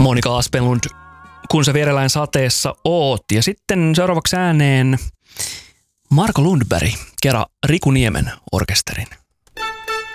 Monika Aspelund, kun sä vierellään sateessa oot. Ja sitten seuraavaksi ääneen Marko Lundberg, kerran Riku Niemen orkesterin.